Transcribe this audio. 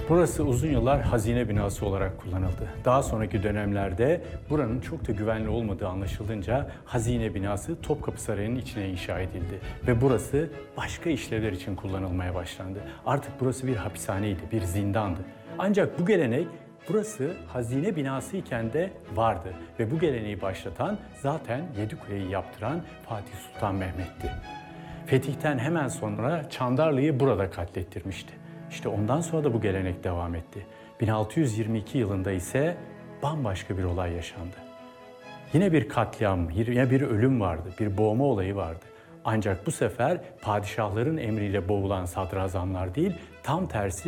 Burası uzun yıllar hazine binası olarak kullanıldı. Daha sonraki dönemlerde buranın çok da güvenli olmadığı anlaşılınca hazine binası Topkapı Sarayı'nın içine inşa edildi. Ve burası başka işlevler için kullanılmaya başlandı. Artık burası bir hapishaneydi, bir zindandı. Ancak bu gelenek burası hazine binası iken de vardı. Ve bu geleneği başlatan zaten Yedikule'yi yaptıran Fatih Sultan Mehmet'ti. Fetihten hemen sonra Çandarlı'yı burada katlettirmişti. İşte ondan sonra da bu gelenek devam etti. 1622 yılında ise bambaşka bir olay yaşandı. Yine bir katliam, yine bir ölüm vardı, bir boğma olayı vardı. Ancak bu sefer padişahların emriyle boğulan sadrazamlar değil, tam tersi